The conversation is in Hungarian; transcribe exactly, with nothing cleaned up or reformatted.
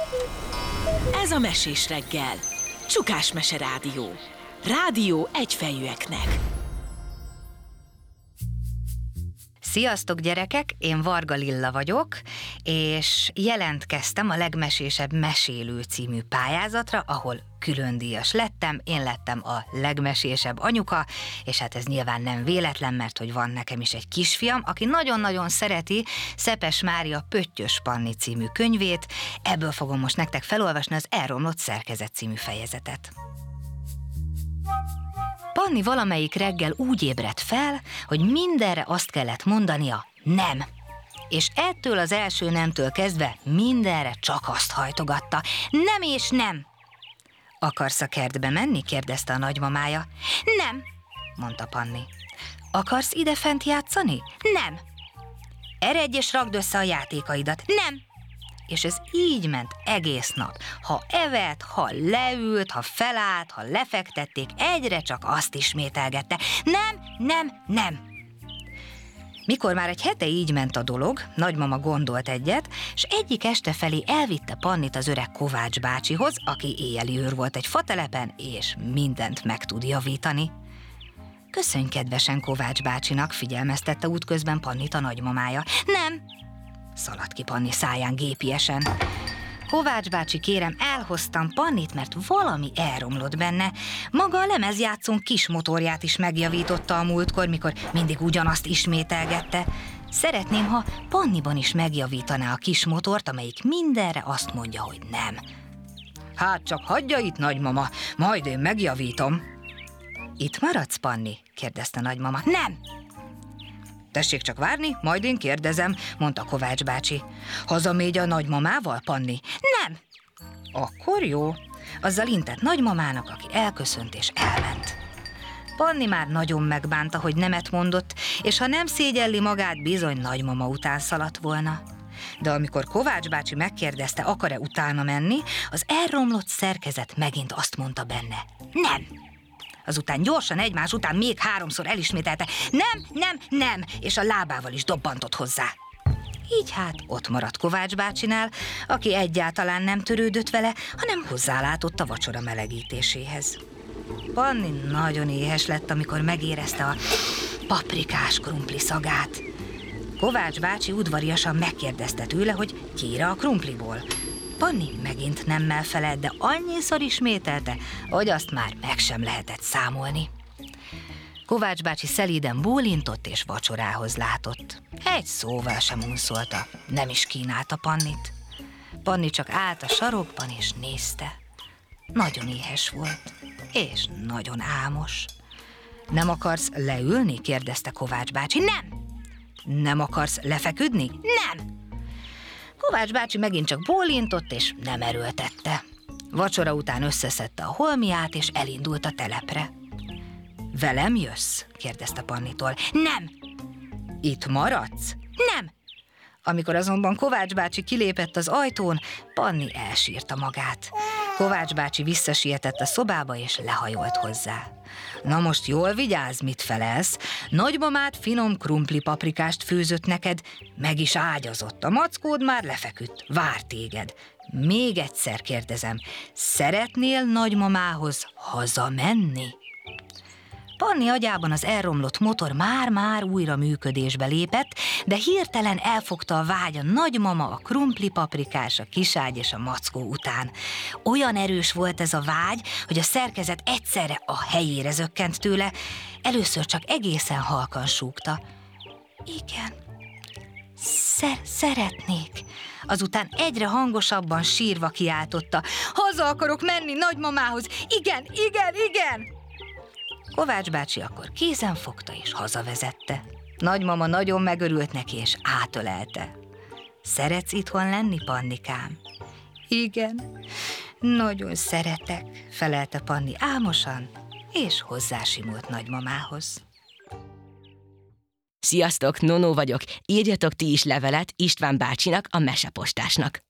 Ez a Mesés reggel. Csukás Mese Rádió. Rádió egyfejűeknek. Sziasztok gyerekek, én Varga Lilla vagyok, és jelentkeztem a Legmesésebb Mesélő című pályázatra, ahol különdíjas lettem, én lettem a legmesésebb anyuka, és hát ez nyilván nem véletlen, mert hogy van nekem is egy kisfiam, aki nagyon-nagyon szereti Szepes Mária Pöttyös Panni című könyvét, ebből fogom most nektek felolvasni az Elromlott szerkezet című fejezetet. Panni valamelyik reggel úgy ébredt fel, hogy mindenre azt kellett mondania, nem. És ettől az első nemtől kezdve mindenre csak azt hajtogatta, nem és nem. Akarsz a kertbe menni? Kérdezte a nagymamája. Nem, mondta Panni. Akarsz idefent játszani? Nem. Eredj és rakd össze a játékaidat. Nem. És ez így ment egész nap. Ha evett, ha leült, ha felállt, ha lefektették, egyre csak azt ismételgette. Nem, nem, nem. Mikor már egy hete így ment a dolog, nagymama gondolt egyet, és egyik este felé elvitte Pannit az öreg Kovács bácsihoz, aki éjjeli őr volt egy fatelepen, és mindent meg tud javítani. Köszönj kedvesen Kovács bácsinak, figyelmeztette útközben Pannit a nagymamája. Nem! Szaladt ki Panni száján gépiesen. Kovács bácsi, kérem, elhoztam Pannit, mert valami elromlott benne. Maga a lemezjátszón kis motorját is megjavította a múltkor, mikor mindig ugyanazt ismételgette. Szeretném, ha Panniban is megjavítaná a kis motort, amelyik mindenre azt mondja, hogy nem. Hát csak hagyja itt, nagymama, majd én megjavítom. Itt maradsz, Panni? Kérdezte nagymama. Nem! Tessék csak várni, majd én kérdezem, mondta Kovács bácsi. Hazamegy a nagymamával, Panni? Nem! Akkor jó. Azzal intett nagymamának, aki elköszönt és elment. Panni már nagyon megbánta, hogy nemet mondott, és ha nem szégyelli magát, bizony nagymama után szaladt volna. De amikor Kovács bácsi megkérdezte, akar-e utána menni, az elromlott szerkezet megint azt mondta benne. Nem! Azután gyorsan egymás után még háromszor elismételte, nem, nem, nem, és a lábával is dobbantott hozzá. Így hát ott maradt Kovács bácsinál, aki egyáltalán nem törődött vele, hanem hozzálátott a vacsora melegítéséhez. Panni nagyon éhes lett, amikor megérezte a paprikás krumpli szagát. Kovács bácsi udvariasan megkérdezte tőle, hogy kire a krumpliból. Panni megint nemmel felelt, de annyiszor ismételte, hogy azt már meg sem lehetett számolni. Kovács bácsi szelíden bólintott és vacsorához látott. Egy szóval sem unszolta, nem is kínálta Pannit. Panni csak állt a sarokban és nézte. Nagyon éhes volt, és nagyon álmos. Nem akarsz leülni? Kérdezte Kovács bácsi. Nem! Nem akarsz lefeküdni? Nem! Kovács bácsi megint csak bólintott, és nem erőltette. Vacsora után összeszedte a holmiát, és elindult a telepre. Velem jössz? Kérdezte Pannitól. Nem! Itt maradsz? Nem! Amikor azonban Kovács bácsi kilépett az ajtón, Panni elsírta magát. Kovács bácsi visszasietett a szobába, és lehajolt hozzá. Na most jól vigyázz, mit felelsz. Nagymamád finom krumpli paprikást főzött neked, meg is ágyazott. A mackód már lefeküdt, vár téged. Még egyszer kérdezem, szeretnél nagymamához hazamenni? Panni agyában az elromlott motor már-már újra működésbe lépett, de hirtelen elfogta a vágy a nagymama, a krumpli paprikás, a kiságy és a mackó után. Olyan erős volt ez a vágy, hogy a szerkezet egyszerre a helyére zökkent tőle, először csak egészen halkan súgta. Igen, Szer- szeretnék. Azután egyre hangosabban sírva kiáltotta. Haza akarok menni nagymamához, igen, igen, igen! Kovács bácsi akkor kézen fogta és hazavezette. Nagymama nagyon megörült neki és átölelte. Szeretsz itthon lenni, Pannikám? Igen, nagyon szeretek, felelte Panni álmosan, és hozzásimult nagymamához. Sziasztok, Nonó vagyok, írjatok ti is levelet István bácsinak, a mesepostásnak.